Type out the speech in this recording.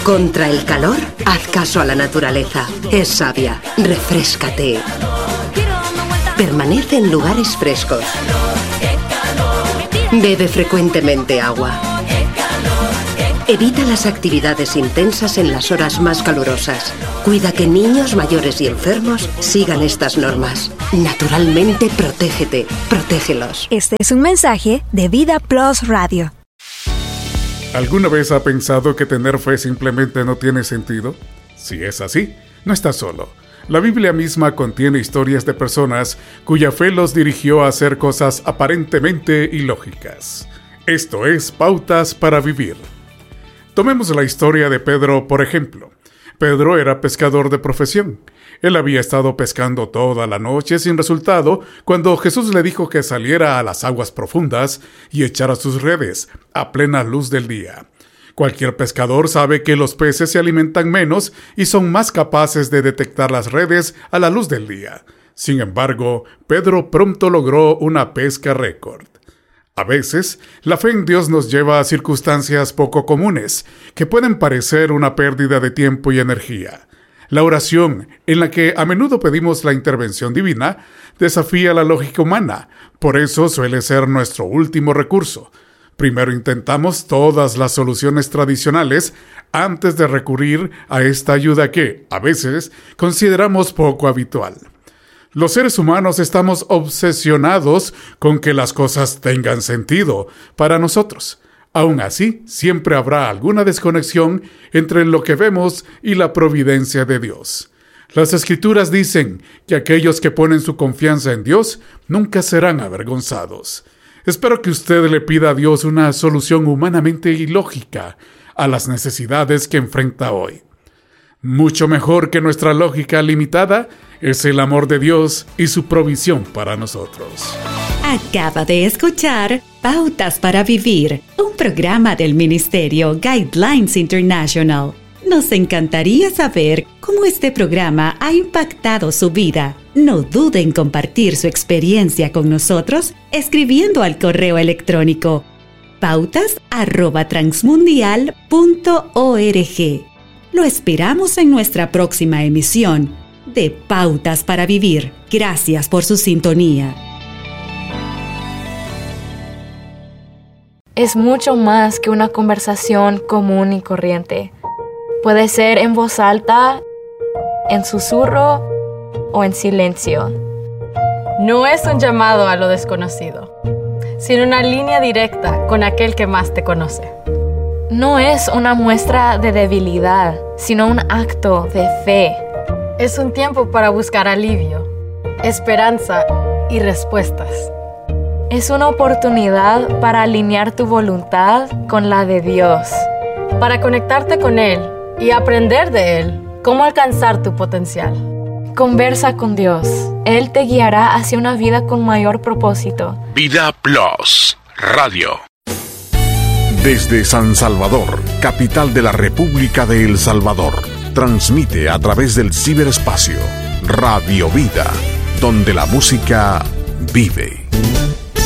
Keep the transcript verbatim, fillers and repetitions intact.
Contra el calor, haz caso a la naturaleza. Es sabia. Refréscate. Permanece en lugares frescos. Bebe frecuentemente agua. Evita las actividades intensas en las horas más calurosas. Cuida que niños, mayores y enfermos sigan estas normas. Naturalmente, protégete. Protégelos. Este es un mensaje de Vida Plus Radio. ¿Alguna vez ha pensado que tener fe simplemente no tiene sentido? Si es así, no está solo. La Biblia misma contiene historias de personas cuya fe los dirigió a hacer cosas aparentemente ilógicas. Esto es Pautas para Vivir. Tomemos la historia de Pedro, por ejemplo. Pedro era pescador de profesión. Él había estado pescando toda la noche sin resultado cuando Jesús le dijo que saliera a las aguas profundas y echara sus redes a plena luz del día. Cualquier pescador sabe que los peces se alimentan menos y son más capaces de detectar las redes a la luz del día. Sin embargo, Pedro pronto logró una pesca récord. A veces, la fe en Dios nos lleva a circunstancias poco comunes, que pueden parecer una pérdida de tiempo y energía. La oración, en la que a menudo pedimos la intervención divina, desafía la lógica humana, por eso suele ser nuestro último recurso. Primero intentamos todas las soluciones tradicionales antes de recurrir a esta ayuda que, a veces, consideramos poco habitual. Los seres humanos estamos obsesionados con que las cosas tengan sentido para nosotros. Aún así, siempre habrá alguna desconexión entre lo que vemos y la providencia de Dios. Las Escrituras dicen que aquellos que ponen su confianza en Dios nunca serán avergonzados. Espero que usted le pida a Dios una solución humanamente ilógica a las necesidades que enfrenta hoy. Mucho mejor que nuestra lógica limitada es el amor de Dios y su provisión para nosotros. Acaba de escuchar Pautas para Vivir, un programa del Ministerio Guidelines International. Nos encantaría saber cómo este programa ha impactado su vida. No dude en compartir su experiencia con nosotros escribiendo al correo electrónico pautas arroba transmundial punto org. Lo esperamos en nuestra próxima emisión de Pautas para Vivir. Gracias por su sintonía. Es mucho más que una conversación común y corriente. Puede ser en voz alta, en susurro o en silencio. No es un llamado a lo desconocido, sino una línea directa con aquel que más te conoce. No es una muestra de debilidad, sino un acto de fe. Es un tiempo para buscar alivio, esperanza y respuestas. Es una oportunidad para alinear tu voluntad con la de Dios. Para conectarte con Él y aprender de Él cómo alcanzar tu potencial. Conversa con Dios. Él te guiará hacia una vida con mayor propósito. Vida Plus Radio. Desde San Salvador, capital de la República de El Salvador, transmite a través del ciberespacio Radio Vida, donde la música vive.